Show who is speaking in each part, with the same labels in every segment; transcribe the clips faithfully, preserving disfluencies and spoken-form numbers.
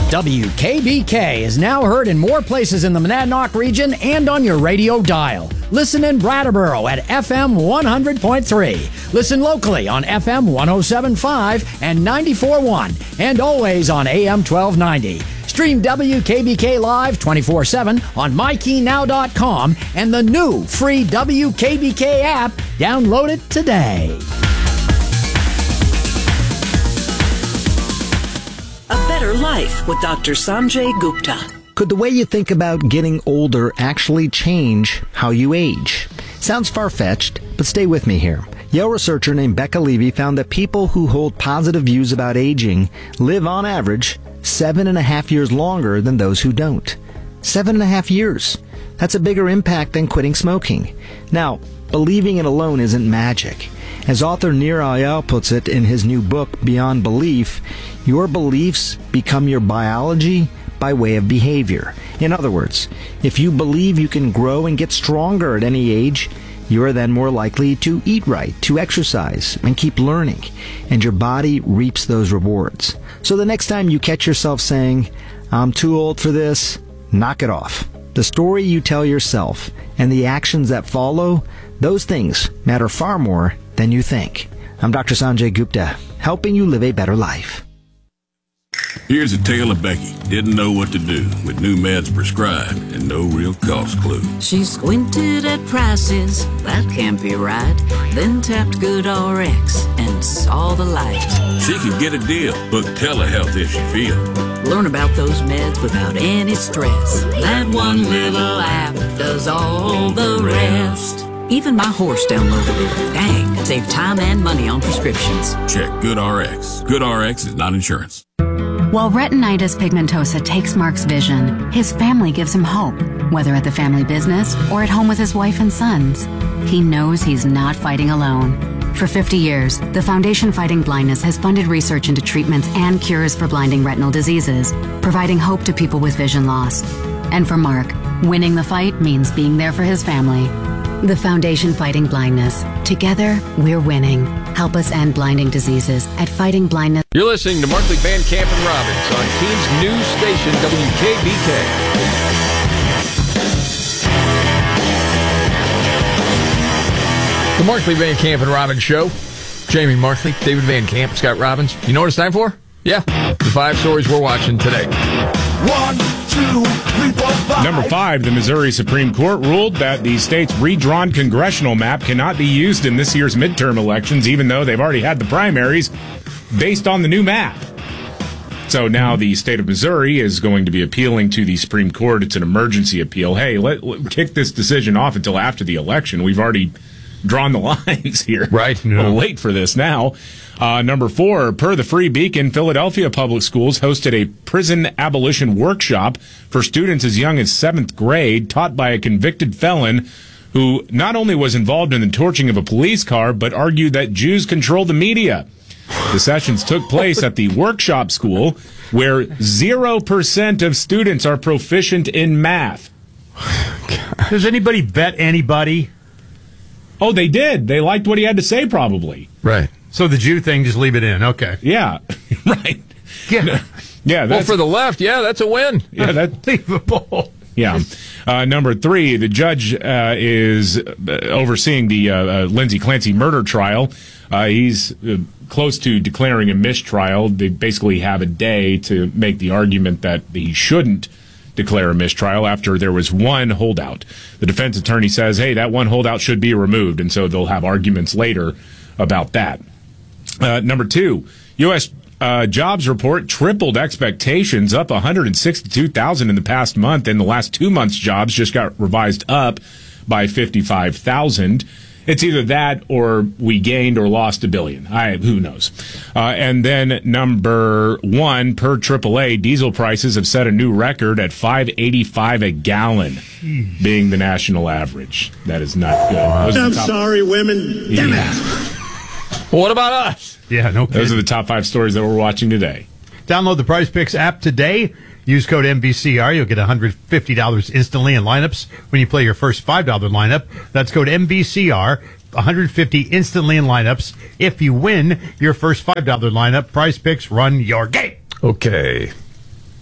Speaker 1: W K B K is now heard in more places in the Monadnock region and on your radio dial. Listen in Brattleboro at F M one hundred point three. Listen locally on F M one oh seven point five and ninety-four point one, and always on A M twelve ninety. Stream W K B K live twenty-four seven on my key now dot com and the new free W K B K app. Download it today.
Speaker 2: A Better Life with Doctor Sanjay Gupta.
Speaker 3: Could the way you think about getting older actually change how you age? Sounds far-fetched, but stay with me here. Yale researcher named Becca Levy found that people who hold positive views about aging live, on average, seven and a half years longer than those who don't. Seven and a half years. That's a bigger impact than quitting smoking. Now, believing it alone isn't magic. As author Nir Eyal puts it in his new book, Beyond Belief, your beliefs become your biology by way of behavior. In other words, if you believe you can grow and get stronger at any age, you are then more likely to eat right, to exercise, and keep learning, and your body reaps those rewards. So the next time you catch yourself saying, "I'm too old for this," knock it off. The story you tell yourself and the actions that follow, those things matter far more than you think. I'm Doctor Sanjay Gupta, helping you live a better life.
Speaker 4: Here's a tale of Becky. Didn't know what to do with new meds prescribed and no real cost clue.
Speaker 5: She squinted at prices, that can't be right. Then tapped GoodRx and saw the light.
Speaker 4: She could get a deal. Book telehealth if she feel.
Speaker 5: Learn about those meds without any stress. That one little app does all the rest. Even my horse downloaded it. Dang, it saved time and money on prescriptions.
Speaker 4: Check GoodRx. GoodRx is not insurance.
Speaker 6: While retinitis pigmentosa takes Mark's vision, his family gives him hope, whether at the family business or at home with his wife and sons. He knows he's not fighting alone. For fifty years, the Foundation Fighting Blindness has funded research into treatments and cures for blinding retinal diseases, providing hope to people with vision loss. And for Mark, winning the fight means being there for his family. The Foundation Fighting Blindness. Together, we're winning. Help us end blinding diseases at Fighting Blindness.
Speaker 7: You're listening to Markley, Van Camp, and Robbins on Keens News Station, W K B K. The Markley, Van Camp, and Robbins Show. Jamie Markley, David Van Camp, Scott Robbins. You know what it's time for? Yeah, the five stories we're watching today.
Speaker 8: One, two, three, four, five. Number five, the Missouri Supreme Court ruled that the state's redrawn congressional map cannot be used in this year's midterm elections, even though they've already had the primaries based on the new map. So now the state of Missouri is going to be appealing to the Supreme Court. It's an emergency appeal. Hey, let, let kick this decision off until after the election. We've already drawn the lines here.
Speaker 7: Right.
Speaker 8: No. A little late for this now. Uh, number four, per the Free Beacon, Philadelphia Public Schools hosted a prison abolition workshop for students as young as seventh grade, taught by a convicted felon who not only was involved in the torching of a police car, but argued that Jews control the media. The sessions took place at the workshop school, where zero percent of students are proficient in math.
Speaker 9: Does anybody bet anybody?
Speaker 8: Oh, they did. They liked what he had to say, probably.
Speaker 7: Right.
Speaker 9: So the Jew thing, just leave it in. Okay.
Speaker 8: Yeah. Right.
Speaker 9: Yeah.
Speaker 8: Yeah.
Speaker 7: Well, for the left, yeah, that's a win.
Speaker 8: Yeah, that's
Speaker 9: unbelievable.
Speaker 8: Yeah. Uh, number three, the judge uh, is overseeing the uh, uh, Lindsay Clancy murder trial. Uh, he's uh, close to declaring a mistrial. They basically have a day to make the argument that he shouldn't declare a mistrial after there was one holdout. The defense attorney says, hey, that one holdout should be removed, and so they'll have arguments later about that. Uh, number two, U S Uh, jobs report tripled expectations, up one hundred sixty-two thousand in the past month. In the last two months, jobs just got revised up by fifty-five thousand. It's either that or we gained or lost a billion. I, who knows? Uh, and then number one, per triple A, diesel prices have set a new record at five eighty-five a gallon, being the national average. That is not good. Those
Speaker 10: I'm
Speaker 8: top-
Speaker 10: sorry, women. Damn
Speaker 8: Yeah.
Speaker 10: it.
Speaker 7: Well, what about us?
Speaker 9: Yeah, no kidding.
Speaker 8: Those are the top five stories that we're watching today.
Speaker 9: Download the Prize Picks app today. Use code M V C R. You'll get one hundred fifty dollars instantly in lineups when you play your first five dollars lineup. That's code M V C R. one hundred fifty dollars instantly in lineups. If you win your first five dollars lineup, Prize Picks, run your game.
Speaker 7: Okay.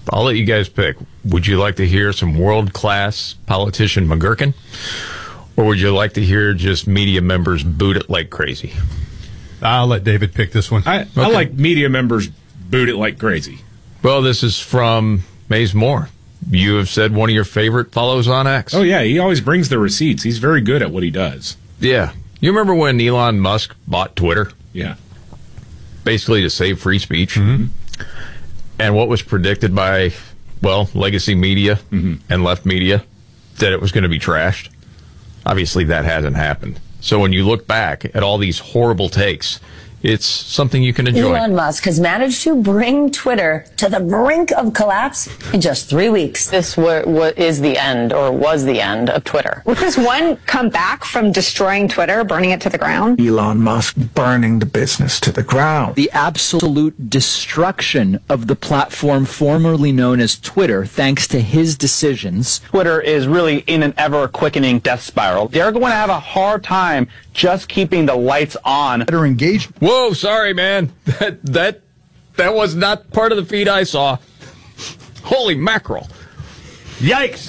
Speaker 7: I'll let you guys pick. Would you like to hear some world-class politician McGurkin? Or would you like to hear just media members boot it like crazy?
Speaker 9: I'll let David pick this one.
Speaker 8: I,
Speaker 7: Okay.
Speaker 8: I like media members boot it like crazy.
Speaker 7: Well, this is from Maze Moore. You have said one of your favorite follows on X.
Speaker 8: Oh, yeah, he always brings the receipts. He's very good at what he does.
Speaker 7: Yeah. You remember when Elon Musk bought Twitter?
Speaker 8: Yeah.
Speaker 7: Basically to save free speech.
Speaker 8: Mm-hmm.
Speaker 7: And what was predicted by, well, legacy media
Speaker 8: mm-hmm.
Speaker 7: and left media? That it was going to be trashed. Obviously, that hasn't happened. So when you look back at all these horrible takes, it's something you can enjoy.
Speaker 10: Elon Musk has managed to bring Twitter to the brink of collapse in just three weeks.
Speaker 11: This wa- wa- is the end, or was the end, of Twitter.
Speaker 12: Will Chris One come back from destroying Twitter, burning it to the ground?
Speaker 13: Elon Musk burning the business to the ground.
Speaker 14: The absolute destruction of the platform formerly known as Twitter, thanks to his decisions.
Speaker 15: Twitter is really in an ever-quickening death spiral. They're going to have a hard time just keeping the lights on.
Speaker 13: Better engagement.
Speaker 7: Whoa, sorry, man. That that that was not part of the feed I saw. Holy mackerel.
Speaker 9: Yikes.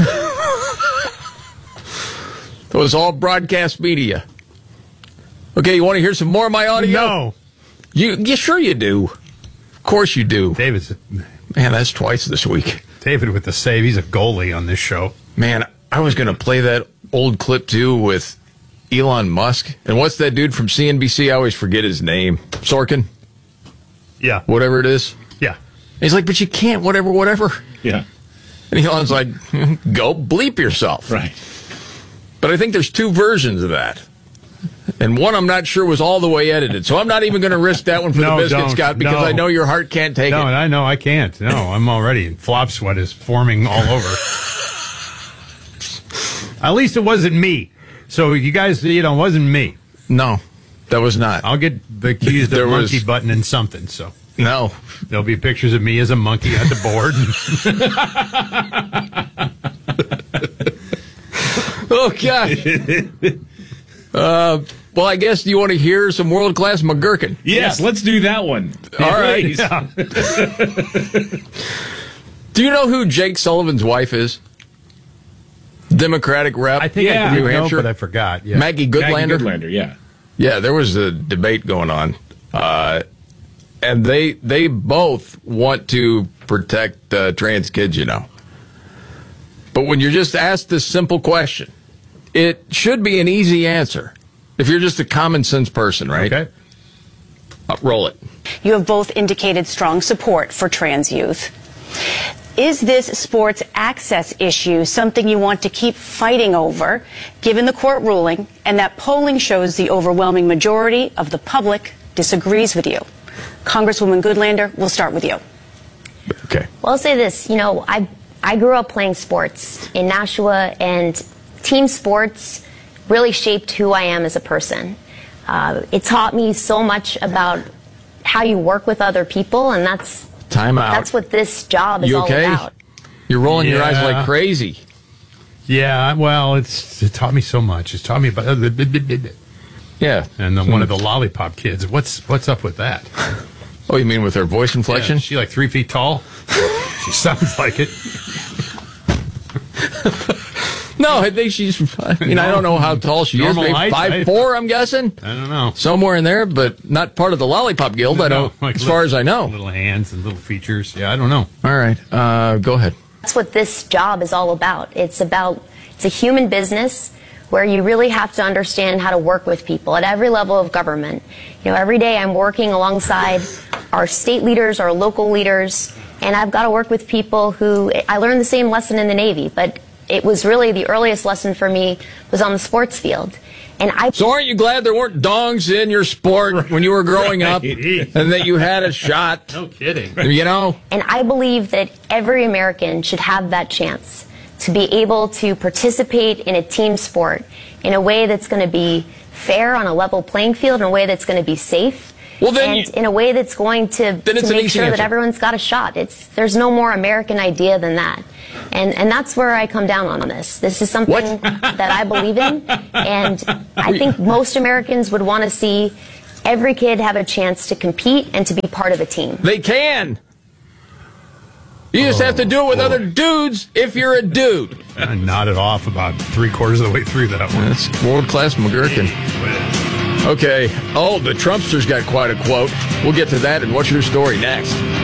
Speaker 7: That was all broadcast media. Okay, you want to hear some more of my audio?
Speaker 9: No.
Speaker 7: You, you sure you do. Of course you do.
Speaker 9: David's
Speaker 7: Man, that's twice this week.
Speaker 9: David with the save. He's a goalie on this show.
Speaker 7: Man, I was going to play that old clip, too, with Elon Musk. And what's that dude from C N B C? I always forget his name. Sorkin?
Speaker 9: Yeah.
Speaker 7: Whatever it is.
Speaker 9: Yeah.
Speaker 7: He's like, but you can't, whatever, whatever.
Speaker 8: Yeah.
Speaker 7: And Elon's like, go bleep yourself.
Speaker 8: Right.
Speaker 7: But I think there's two versions of that. And one I'm not sure was all the way edited. So I'm not even going to risk that one for
Speaker 9: No,
Speaker 7: the biscuit,
Speaker 9: don't.
Speaker 7: Scott, because
Speaker 9: No.
Speaker 7: I know your heart can't take
Speaker 9: No,
Speaker 7: it.
Speaker 9: I know I can't. No, I'm already. Flop sweat is forming all over. At least it wasn't me. So you guys, you know, it wasn't me.
Speaker 7: No, that was not.
Speaker 9: I'll get accused
Speaker 7: There
Speaker 9: of monkey
Speaker 7: was-
Speaker 9: button and something. So
Speaker 7: No.
Speaker 9: there'll be pictures of me as a monkey at the board.
Speaker 7: Oh, gosh. uh, well, I guess you want to hear some world-class McGurkin.
Speaker 8: Yes,
Speaker 9: Yeah.
Speaker 8: let's do that one.
Speaker 7: All right.
Speaker 8: Please.
Speaker 9: Yeah.
Speaker 7: Do you know who Jake Sullivan's wife is? Democratic rep.
Speaker 9: I think
Speaker 8: Yeah.
Speaker 9: I
Speaker 7: New
Speaker 9: did know,
Speaker 7: Hampshire.
Speaker 9: but I forgot. Yeah.
Speaker 7: Maggie Goodlander.
Speaker 8: Maggie Goodlander, yeah.
Speaker 7: Yeah, there was a debate going on, uh, and they they both want to protect uh, trans kids, you know. But when you're just asked this simple question, it should be an easy answer. If you're just a common sense person, right?
Speaker 9: Okay.
Speaker 7: Uh, roll it.
Speaker 16: You have both indicated strong support for trans youth. Is this sports access issue something you want to keep fighting over, given the court ruling and that polling shows the overwhelming majority of the public disagrees with you? Congresswoman Goodlander, we'll start with you.
Speaker 7: Okay.
Speaker 17: Well, I'll say this. You know, I I grew up playing sports in Nashua, and team sports really shaped who I am as a person. Uh, it taught me so much about how you work with other people, and that's
Speaker 7: Time out.
Speaker 17: that's what this job is
Speaker 7: You
Speaker 17: all
Speaker 7: okay?
Speaker 17: about.
Speaker 7: You're rolling your eyes
Speaker 9: Yeah.
Speaker 7: like crazy.
Speaker 9: Yeah, well, it's it taught me so much. It's taught me about
Speaker 7: Yeah.
Speaker 9: and the, one of the lollipop kids. What's what's up with that?
Speaker 7: Oh, you mean with her voice inflection?
Speaker 9: Yeah, is she like three feet tall? She sounds like it.
Speaker 7: No, I think she's. I mean, I don't know how tall she is.
Speaker 9: Normal
Speaker 7: Maybe
Speaker 9: height,
Speaker 7: five
Speaker 9: right?
Speaker 7: four. I'm guessing.
Speaker 9: I don't know.
Speaker 7: Somewhere in there, but not part of the Lollipop Guild. I don't,
Speaker 9: like
Speaker 7: as
Speaker 9: little-
Speaker 7: far as I know.
Speaker 9: Little hands and little features. Yeah, I don't know.
Speaker 7: All right, uh, go ahead.
Speaker 17: That's what this job is all about. It's about, it's a human business where you really have to understand how to work with people at every level of government. You know, every day I'm working alongside our state leaders, our local leaders, and I've got to work with people who, I learned the same lesson in the Navy, but it was really the earliest lesson for me was on the sports field. And I
Speaker 7: So aren't you glad there weren't dongs in your sport when you were growing up, and that you had a shot?
Speaker 9: No kidding.
Speaker 7: You know?
Speaker 17: And I believe that every American should have that chance to be able to participate in a team sport in a way that's going to be fair on a level playing field, in a way that's going to be safe,
Speaker 7: Well, then
Speaker 17: and
Speaker 7: you-
Speaker 17: in a way that's going to,
Speaker 7: Then it's
Speaker 17: to
Speaker 7: an
Speaker 17: make
Speaker 7: easy
Speaker 17: sure that
Speaker 7: answer.
Speaker 17: everyone's got a shot. It's there's no more American idea than that. And and that's where I come down on this. This is something that I believe in, and I think most Americans would want to see every kid have a chance to compete and to be part of a team.
Speaker 7: They can. You just have to do it with other dudes if you're a dude.
Speaker 9: I nodded off about three quarters of the way through that one.
Speaker 7: That's world-class McGurkin. Okay. Oh, the Trumpster's got quite a quote. We'll get to that and what's your story next.